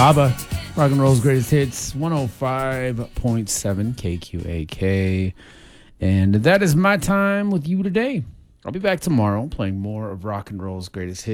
ABBA, Rock and Roll's Greatest Hits, 105.7 KQAK. And that is my time with you today. I'll be back tomorrow playing more of Rock and Roll's Greatest Hits.